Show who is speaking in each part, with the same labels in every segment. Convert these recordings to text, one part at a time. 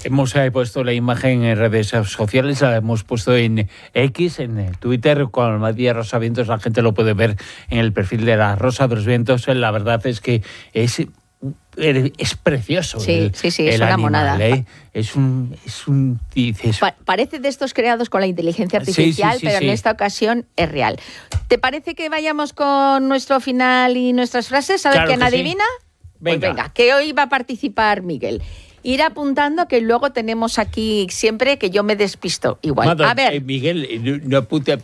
Speaker 1: Hemos puesto la imagen en redes sociales, la hemos puesto en X, en Twitter, con María Rosa Vientos. La gente lo puede ver en el perfil de la Rosa de los Vientos. La verdad es que es precioso.
Speaker 2: Sí, es una monada.
Speaker 1: Dices...
Speaker 2: Parece de estos creados con la inteligencia artificial, pero en esta ocasión es real. ¿Te parece que vayamos con nuestro final y nuestras frases? A ver quién adivina. Venga. Pues venga, que hoy va a participar Miguel. Ir apuntando, que luego tenemos aquí siempre que yo me despisto igual.
Speaker 1: Madre,
Speaker 2: a ver.
Speaker 1: Miguel, no apunte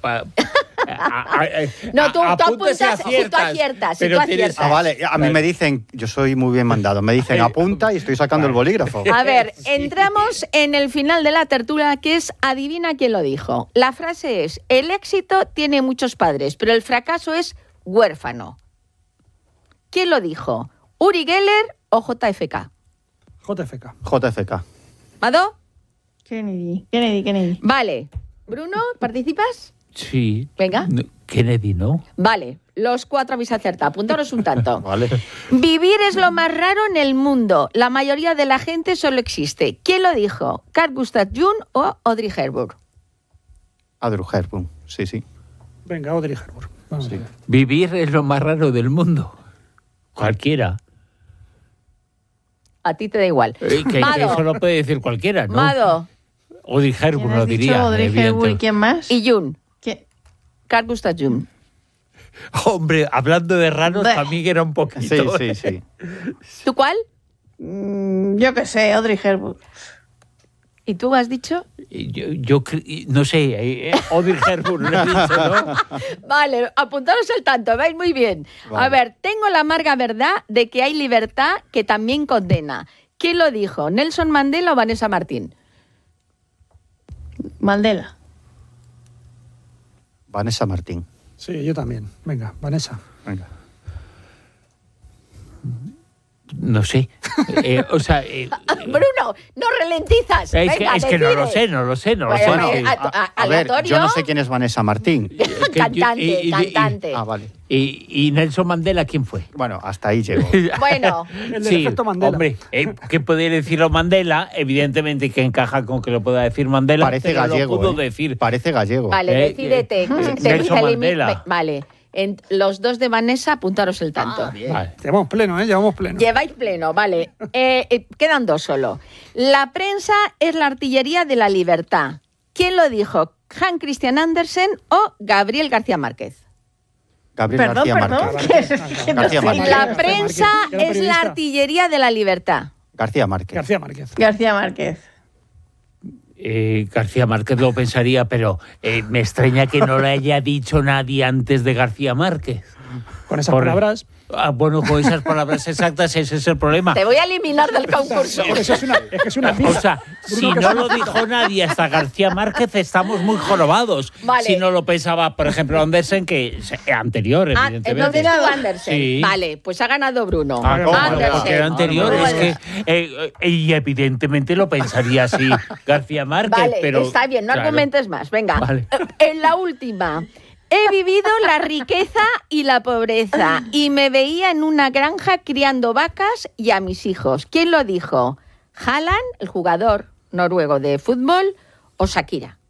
Speaker 2: no, tú apuntas, tú aciertas.
Speaker 3: Vale, a mí me dicen, yo soy muy bien mandado, me dicen apunta y estoy sacando el bolígrafo.
Speaker 2: A ver, entramos en el final de la tertulia, que es adivina quién lo dijo. La frase es: el éxito tiene muchos padres, pero el fracaso es huérfano. ¿Quién lo dijo? ¿Uri Geller o JFK?
Speaker 3: JFK.
Speaker 2: ¿Mado?
Speaker 4: Kennedy.
Speaker 2: Vale. ¿Bruno, participas?
Speaker 1: Sí.
Speaker 2: Venga.
Speaker 1: No, Kennedy, ¿no?
Speaker 2: Vale, los 4 habéis acertado. Apuntaros un tanto.
Speaker 3: Vale.
Speaker 2: Vivir es lo más raro en el mundo. La mayoría de la gente solo existe. ¿Quién lo dijo? ¿Carl Gustav Jung o Audrey Hepburn?
Speaker 3: Audrey Hepburn, sí.
Speaker 5: Venga, Audrey Hepburn. Vamos a ver.
Speaker 1: Vivir es lo más raro del mundo. Cualquiera.
Speaker 2: A ti te da igual.
Speaker 1: Que eso lo puede decir cualquiera, ¿no?
Speaker 2: Mado.
Speaker 1: Audrey Hepburn lo diría.
Speaker 4: Audrey Hepburn, ¿quién más?
Speaker 2: Y Jung.
Speaker 4: ¿Qué?
Speaker 2: Carl Gustav Jung.
Speaker 1: Hombre, hablando de raros, para mí que era un poquito.
Speaker 3: Sí.
Speaker 2: ¿Tú cuál?
Speaker 4: Yo qué sé, Audrey Hepburn.
Speaker 2: ¿Y tú has dicho?
Speaker 1: Yo no sé, Audrey Hepburn lo he dicho, ¿no?
Speaker 2: Vale, apuntaros el tanto, vais muy bien.
Speaker 3: Vale.
Speaker 2: A ver, tengo la amarga verdad de que hay libertad que también condena. ¿Quién lo dijo? ¿Nelson Mandela o Vanessa Martín?
Speaker 4: Mandela.
Speaker 3: Vanessa Martín.
Speaker 5: Sí, yo también. Venga, Vanessa.
Speaker 3: Venga.
Speaker 1: No sé.
Speaker 2: Bruno, no ralentizas. Venga,
Speaker 1: es que no lo sé.
Speaker 3: Bueno, a ver,
Speaker 2: aleatorio.
Speaker 3: yo no sé quién es Vanessa Martín.
Speaker 2: Cantante.
Speaker 3: Vale.
Speaker 1: ¿Y Nelson Mandela quién fue?
Speaker 3: Bueno, hasta ahí llego.
Speaker 2: Bueno,
Speaker 5: El del efecto Mandela.
Speaker 1: Hombre, ¿qué puede decirlo Mandela? Evidentemente que encaja con que lo pueda decir Mandela.
Speaker 3: Parece
Speaker 1: pero
Speaker 3: gallego.
Speaker 1: Lo pudo decir.
Speaker 3: Parece gallego.
Speaker 2: vale, decídete.
Speaker 1: Nelson Mandela.
Speaker 2: Vale. Los dos de Vanessa, apuntaros el tanto.
Speaker 1: Vale.
Speaker 5: Llevamos pleno, llevamos pleno.
Speaker 2: Lleváis pleno, vale. Quedan 2 solo. La prensa es la artillería de la libertad. ¿Quién lo dijo? ¿Hans Christian Andersen o Gabriel García Márquez?
Speaker 3: Gabriel García Márquez. García Márquez.
Speaker 2: La prensa es la artillería de la libertad.
Speaker 3: García Márquez.
Speaker 4: García Márquez.
Speaker 1: García Márquez lo pensaría, pero me extraña que no lo haya dicho nadie antes de García Márquez.
Speaker 5: Con esas palabras.
Speaker 1: Bueno, con esas palabras exactas, ese es el problema.
Speaker 2: Te voy a eliminar del concurso.
Speaker 5: Eso es una pista.
Speaker 1: O sea, si no lo dijo nadie hasta García Márquez, estamos muy jorobados.
Speaker 2: Vale.
Speaker 1: Si no lo pensaba, por ejemplo, Andersen, que es anterior, evidentemente.
Speaker 2: Entonces tú, Andersen.
Speaker 1: Sí.
Speaker 2: Vale, pues ha ganado Bruno.
Speaker 1: Que era anterior, es que y evidentemente lo pensaría así García Márquez,
Speaker 2: Vale,
Speaker 1: pero
Speaker 2: está bien, no argumentes más. Venga,
Speaker 1: Vale.
Speaker 2: En la última. He vivido la riqueza y la pobreza y me veía en una granja criando vacas y a mis hijos. ¿Quién lo dijo? ¿Haaland, el jugador noruego de fútbol, o Shakira?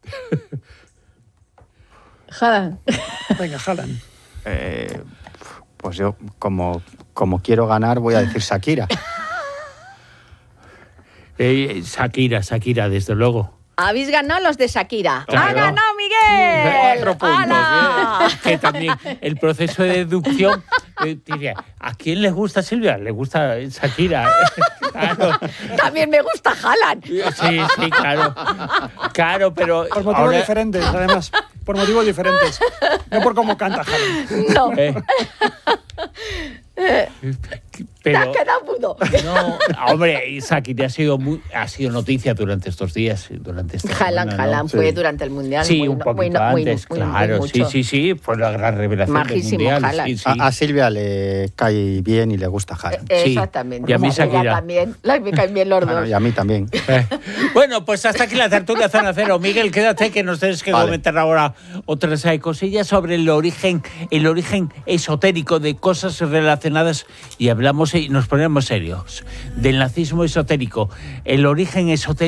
Speaker 4: Haaland.
Speaker 5: Venga, Haaland.
Speaker 3: Pues yo, como quiero ganar, voy a decir Shakira.
Speaker 1: Shakira, desde luego.
Speaker 2: Habéis ganado los de Shakira.
Speaker 1: Claro.
Speaker 2: ¡Ha ganado Miguel!
Speaker 3: 4 puntos.
Speaker 2: ¡Hala!
Speaker 1: Que también el proceso de deducción diría, ¿a quién le gusta Silvia? Le gusta Shakira. Claro.
Speaker 2: También me gusta Haaland.
Speaker 1: Sí, claro. Claro, pero
Speaker 5: Por motivos diferentes, además. Por motivos diferentes. No por cómo canta Haaland.
Speaker 2: No, te has
Speaker 1: pero
Speaker 2: quedado mudo.
Speaker 1: no, hombre, Shakira ha sido noticia durante estos días, durante esta semana, ¿no?
Speaker 2: Haaland fue durante el Mundial.
Speaker 1: Sí, un poquito antes, claro.
Speaker 2: mucho.
Speaker 1: Sí, fue la gran revelación
Speaker 2: Majísimo
Speaker 1: del Mundial.
Speaker 2: Haaland.
Speaker 1: Sí.
Speaker 3: A Silvia le cae bien y le gusta Haaland.
Speaker 1: Sí.
Speaker 2: Exactamente.
Speaker 1: Y a mí Shakira.
Speaker 2: Ella también. Me caen bien los
Speaker 3: Bueno,
Speaker 2: dos.
Speaker 3: y a mí también.
Speaker 1: Bueno, pues hasta aquí la tertulia Zona Cero. Miguel, quédate que nos tienes que comentar ahora otras cosillas sobre el origen esotérico de cosas relacionadas, y hablamos y nos ponemos serios del nazismo esotérico, el origen esotérico